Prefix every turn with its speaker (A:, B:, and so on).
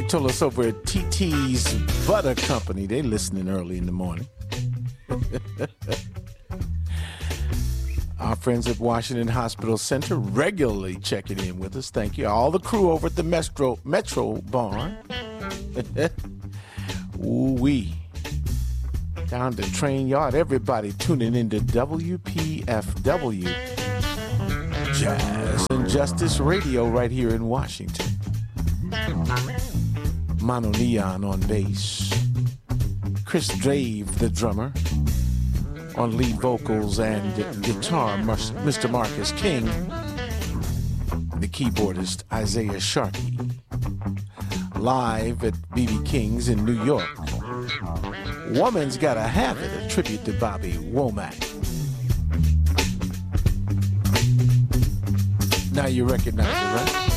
A: told us over at TT's Butter Company, they listening early in the morning. Our friends at Washington Hospital Center regularly checking in with us. Thank you. All the crew over at the Metro Barn. Ooh-wee. Down to Train Yard. Everybody tuning into WPFW. Jazz and Justice Radio right here in Washington. Mono Neon on bass. Chris Drave, the drummer, on lead vocals and guitar, Mr. Marcus King. The keyboardist, Isaiah Sharkey. Live at BB King's in New York. Woman's Gotta Have It, a tribute to Bobby Womack. Now you recognize it, right?